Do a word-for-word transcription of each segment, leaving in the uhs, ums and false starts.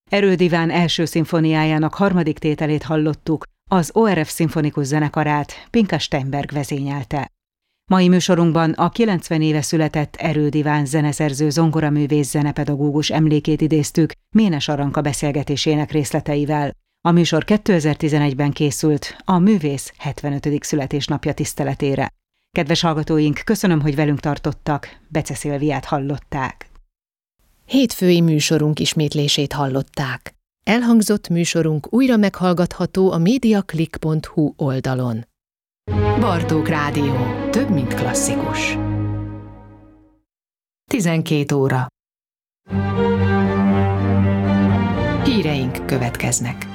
Erőd Iván első szimfóniájának harmadik tételét hallottuk, az o er ef szimfonikus zenekarát Pinka Steinberg vezényelte. Mai műsorunkban a kilencven éve született Erőd Iván zeneszerző, zongoraművész, zenepedagógus emlékét idéztük Ménes Aranka beszélgetésének részleteivel. A műsor kétezer-tizenegyben készült a művész hetvenötödik születésnapja tiszteletére. Kedves hallgatóink, köszönöm, hogy velünk tartottak. Bece Szilviát hallották. Hétfői műsorunk ismétlését hallották. Elhangzott műsorunk újra meghallgatható a mediaclick pont hu oldalon. Bartók Rádió. Több, mint klasszikus. tizenkét óra. Híreink következnek.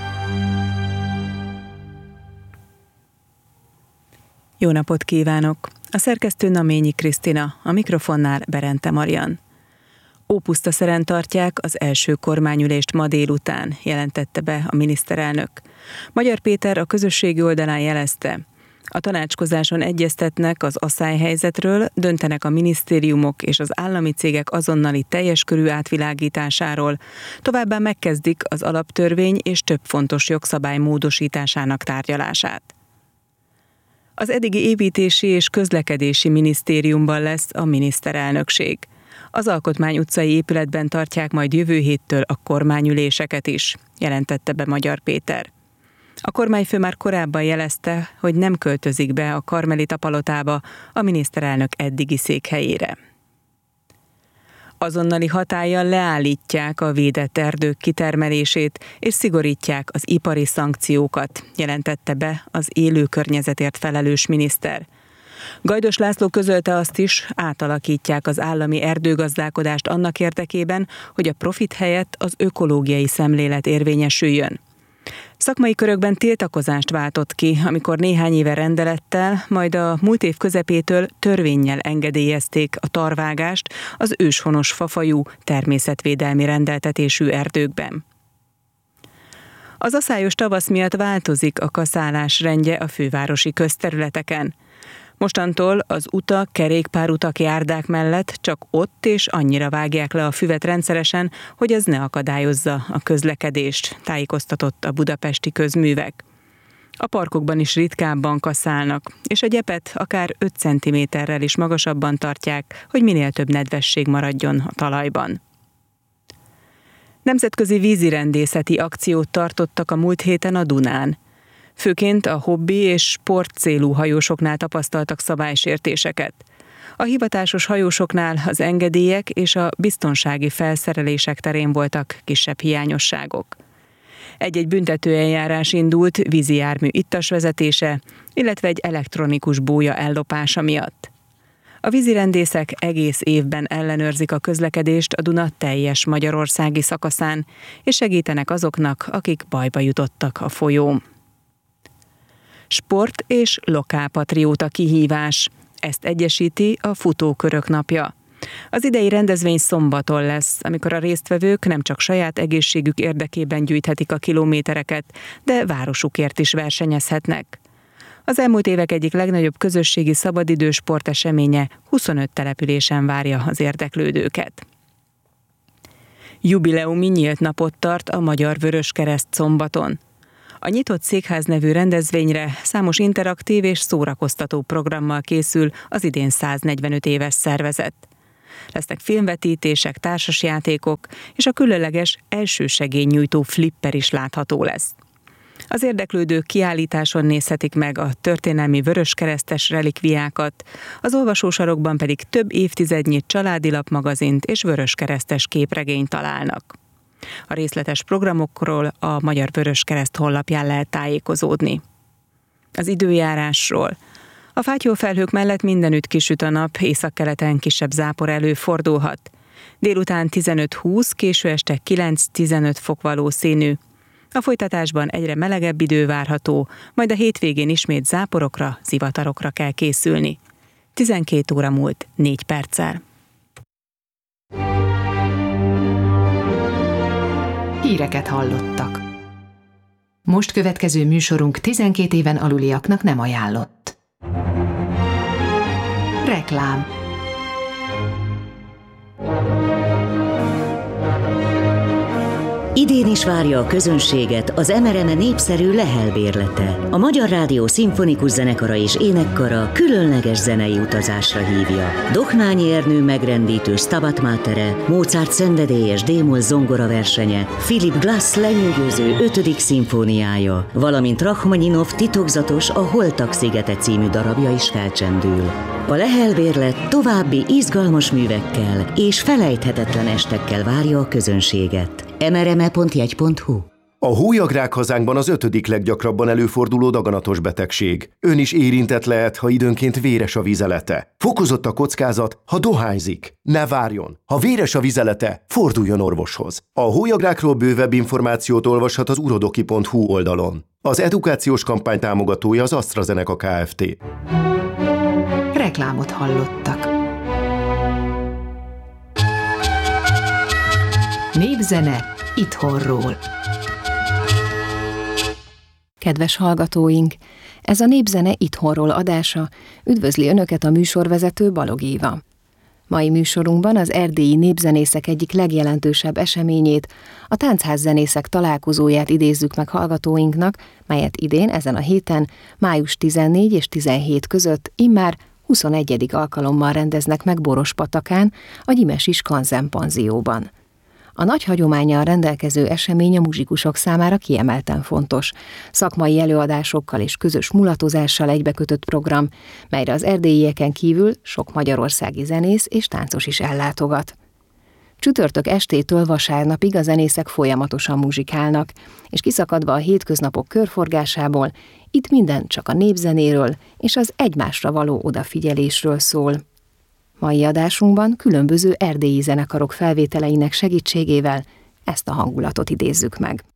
Jó napot kívánok! A szerkesztő Naményi Krisztina, a mikrofonnál Berente Marian. Ópusztaszeren tartják az első kormányülést ma délután, jelentette be a miniszterelnök. Magyar Péter a közösségi oldalán jelezte, a tanácskozáson egyeztetnek az asszályhelyzetről, döntenek a minisztériumok és az állami cégek azonnali teljes körű átvilágításáról, továbbá megkezdik az alaptörvény és több fontos jogszabály módosításának tárgyalását. Az eddigi építési és közlekedési minisztériumban lesz a miniszterelnökség. Az Alkotmány utcai épületben tartják majd jövő héttől a kormányüléseket is, jelentette be Magyar Péter. A kormányfő már korábban jelezte, hogy nem költözik be a Karmelita palotába, a miniszterelnök eddigi székhelyére. Azonnali hatállyal leállítják a védett erdők kitermelését, és szigorítják az ipari szankciókat, jelentette be az élő környezetért felelős miniszter. Gajdos László közölte azt is, átalakítják az állami erdőgazdálkodást annak érdekében, hogy a profit helyett az ökológiai szemlélet érvényesüljön. Szakmai körökben tiltakozást váltott ki, amikor néhány éve rendelettel, majd a múlt év közepétől törvénnyel engedélyezték a tarvágást az őshonos fafajú, természetvédelmi rendeltetésű erdőkben. Az aszályos tavasz miatt változik a kaszálás rendje a fővárosi közterületeken. Mostantól az utak, kerékpárutak, járdák mellett csak ott és annyira vágják le a füvet rendszeresen, hogy ez ne akadályozza a közlekedést, tájékoztatott a Budapesti Közművek. A parkokban is ritkábban kaszálnak, és a gyepet akár öt centiméterrel is magasabban tartják, hogy minél több nedvesség maradjon a talajban. Nemzetközi vízirendészeti akciót tartottak a múlt héten a Dunán. Főként a hobbi és sportcélú hajósoknál tapasztaltak szabálysértéseket. A hivatásos hajósoknál az engedélyek és a biztonsági felszerelések terén voltak kisebb hiányosságok. Egy-egy büntetőeljárás indult vízi jármű ittasvezetése, illetve egy elektronikus bója ellopása miatt. A vízirendészek egész évben ellenőrzik a közlekedést a Duna teljes magyarországi szakaszán, és segítenek azoknak, akik bajba jutottak a folyón. Sport és lokálpatrióta kihívás. Ezt egyesíti a Futókörök napja. Az idei rendezvény szombaton lesz, amikor a résztvevők nem csak saját egészségük érdekében gyűjthetik a kilométereket, de városukért is versenyezhetnek. Az elmúlt évek egyik legnagyobb közösségi szabadidős sporteseménye huszonöt településen várja az érdeklődőket. Jubileumi nyílt napot tart a Magyar Vöröskereszt szombaton. A Nyitott Székház nevű rendezvényre számos interaktív és szórakoztató programmal készül az idén száznegyvenöt éves szervezet. Lesznek filmvetítések, társasjátékok, és a különleges elsősegélynyújtó flipper is látható lesz. Az érdeklődők kiállításon nézhetik meg a történelmi vöröskeresztes relikviákat, az olvasósarokban pedig több évtizednyi családi lapmagazint és vöröskeresztes képregényt találnak. A részletes programokról a Magyar Vöröskereszt honlapján lehet tájékozódni. Az időjárásról. A fátyolfelhők mellett mindenütt kisüt a nap, északkeleten kisebb zápor előfordulhat. Délután tizenöt-húsz, késő este kilenc-tizenöt fok valószínű. A folytatásban egyre melegebb idő várható, majd a hétvégén ismét záporokra, zivatarokra kell készülni. tizenkét óra múlt négy perccel. Híreket hallottak. Most következő műsorunk tizenkét éven aluliaknak nem ajánlott. Reklám. Idén is várja a közönséget az em er em e népszerű Lehel bérlete. A Magyar Rádió Szimfonikus Zenekara és Énekkara különleges zenei utazásra hívja. Dohnányi Ernő megrendítő Stabat Matere, Mozart szenvedélyes D-moll zongora versenye, Philip Glass lenyűgöző ötödik szimfóniája, valamint Rachmaninov titokzatos A Holtak szigete című darabja is felcsendül. A Lehel bérlet további izgalmas művekkel és felejthetetlen estekkel várja a közönséget. em er em e pont jegy pont hu. A hólyagrák hazánkban az ötödik leggyakrabban előforduló daganatos betegség. Ön is érintett lehet, ha időnként véres a vizelete. Fokozott a kockázat, ha dohányzik. Ne várjon! Ha véres a vizelete, forduljon orvoshoz. A hólyagrákról bővebb információt olvashat az urodoki pont hu oldalon. Az edukációs kampány támogatója az AstraZeneca Kft. Reklámot hallottak. Népzene itthonról. Kedves hallgatóink! Ez a Népzene itthonról adása. Üdvözli Önöket a műsorvezető Balog Éva. Mai műsorunkban az erdélyi népzenészek egyik legjelentősebb eseményét, a Táncházzenészek találkozóját idézzük meg hallgatóinknak, melyet idén ezen a héten, május tizennégy és tizenhét között immár huszonegyedik alkalommal rendeznek meg Borospatakán, a Gyimesi Skanzen-panzióban. A nagy hagyománnyal rendelkező esemény a muzsikusok számára kiemelten fontos, szakmai előadásokkal és közös mulatozással egybekötött program, melyre az erdélyieken kívül sok magyarországi zenész és táncos is ellátogat. Csütörtök estétől vasárnapig a zenészek folyamatosan muzsikálnak, és kiszakadva a hétköznapok körforgásából, itt minden csak a népzenéről és az egymásra való odafigyelésről szól. Mai adásunkban különböző erdélyi zenekarok felvételeinek segítségével ezt a hangulatot idézzük meg.